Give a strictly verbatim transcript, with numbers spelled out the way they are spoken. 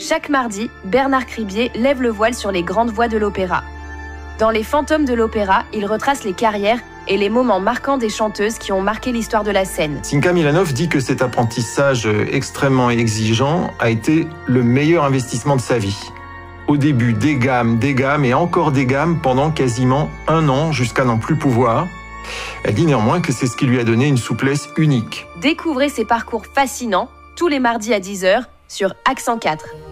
Chaque mardi, Bernard Cribier lève le voile sur les grandes voix de l'opéra. Dans Les Fantômes de l'opéra, il retrace les carrières et les moments marquants des chanteuses qui ont marqué l'histoire de la scène. Sinka Milanov dit que cet apprentissage extrêmement exigeant a été le meilleur investissement de sa vie. Au début, des gammes, des gammes et encore des gammes pendant quasiment un an jusqu'à n'en plus pouvoir. Elle dit néanmoins que c'est ce qui lui a donné une souplesse unique. Découvrez ces parcours fascinants tous les mardis à dix heures sur Accent quatre.